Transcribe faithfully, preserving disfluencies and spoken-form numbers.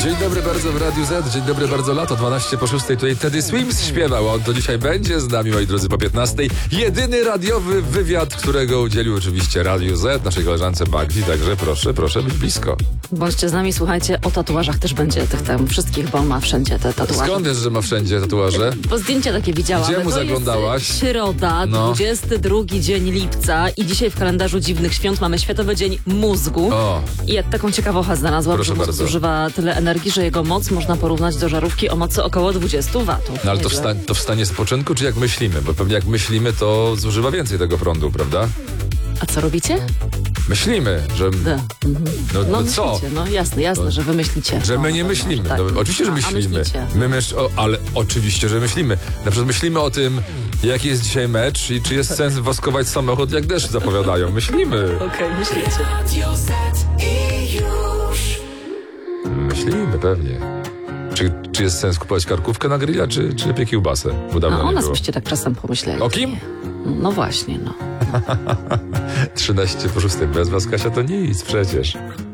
Dzień dobry bardzo w Radiu Z, dzień dobry bardzo lato, dwanaście po szóstej, tutaj Teddy Swims śpiewał, on to dzisiaj będzie z nami, moi drodzy, po piętnastej. Jedyny radiowy wywiad, którego udzielił oczywiście Radio Z, naszej koleżance Magdi, także proszę, proszę być blisko. Bądźcie z nami, słuchajcie, o tatuażach też będzie, tych tam wszystkich, bo on ma wszędzie te tatuaże. Skąd wiesz, że ma wszędzie tatuaże? Bo zdjęcia takie widziałam. Gdzie mu To zaglądałaś? Jest środa, No. dwudziesty drugi dzień lipca i dzisiaj w kalendarzu dziwnych świąt mamy Światowy Dzień Mózgu. O. I ja taką ciekawą znalazłam, Proszę że mózg bardzo. zużywa tyle energii, że jego moc można porównać do żarówki o mocy około dwadzieścia watów. No ale to, Nieźle. wsta- to wstanie z poczynku, czy jak myślimy? Bo pewnie jak myślimy, to zużywa więcej tego prądu, prawda? A co robicie? Myślimy, że... Da. Mhm. No, No, no co? myślicie, no jasne, jasne, że wy myślicie. Że no, my nie no, myślimy. tak. No, oczywiście, że A, a myślimy. myślicie. My myśl, o, ale oczywiście, że myślimy. Na przykład myślimy o tym, jaki jest dzisiaj mecz i czy jest sens woskować samochód, jak deszcz zapowiadają. Myślimy. Okej, myślicie. Myślimy, pewnie. Czy, czy jest sens kupować karkówkę na grilla, czy, czy lepiej kiełbasę? Bo dawno A o nie nas było. byście tak czasem pomyśleli. O kim? No właśnie, no. trzynaście po szóstej. Bez was, Kasia, to nic przecież.